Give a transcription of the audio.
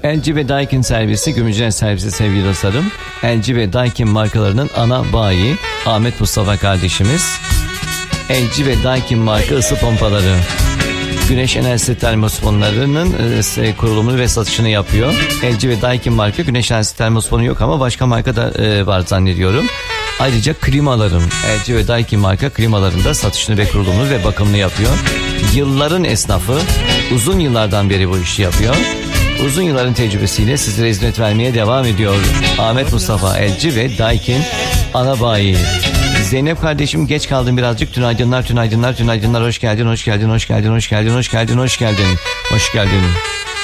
LG ve Daikin servisi, Gümüşhane servisi sevgili dostlarım. LG ve Daikin markalarının ana bayi Ahmet Mustafa kardeşimiz. LG ve Daikin marka ısı pompaları, güneş enerjisi termosfonlarının kurulumunu ve satışını yapıyor. LG ve Daikin marka güneş enerjisi termosfonu yok ama başka marka da var zannediyorum. Ayrıca klimaların, LG ve Daikin marka klimaların da satışını ve kurulumunu ve bakımını yapıyor. Yılların esnafı, uzun yıllardan beri bu işi yapıyor. Uzun yılların tecrübesiyle sizlere hizmet vermeye devam ediyor. Ahmet Mustafa, LG ve Daikin ana bayi. Zeynep kardeşim, geç kaldım birazcık. Tünaydınlar. Hoş geldin.